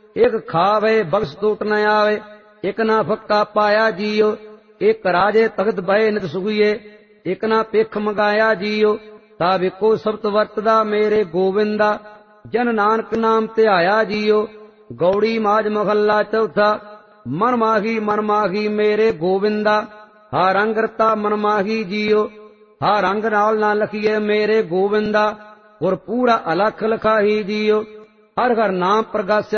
एक खावे बख्श टूट न आवे, एक ना फक्का पाया जियो। एक राजे तख्त भय नित सुगिए, एक ना पिख मंगाया जियो। ताब इको सब्त वरतदा मेरे गोविंदा, जन नानक नाम ध्याया जियो। गौड़ी माज महला चौथा। मन माही मेरे गोविंदा, हा रंग रता मन माही जियो। हा रंग नाल ना लखिए मेरे गोविंदा, गुर पूरा अलख लखाही जियो। हर हर नाम प्रगास्या